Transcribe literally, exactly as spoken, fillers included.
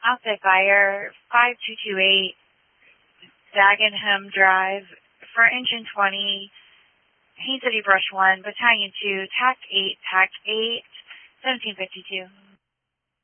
Outside Fire, five two two eight, Dagenham Drive, for Engine twenty, Haines City Brush one, Battalion two, Tac eight, Tac eight, seventeen fifty-two.